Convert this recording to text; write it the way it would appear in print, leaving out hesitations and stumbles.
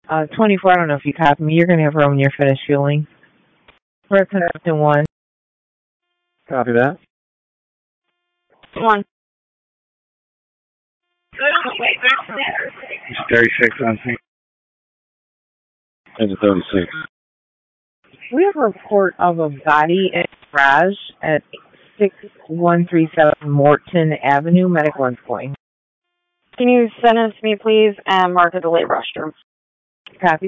24, I don't know if you copy me. You're going to have room when you're finished fueling. Person up to 1. Copy that. 1. It's 36 on scene. It's 36. We have a report of a body in a garage at 6137 Morton Avenue. Medic 1's going. Can you send it to me, please, and mark a delayed restroom? Copy.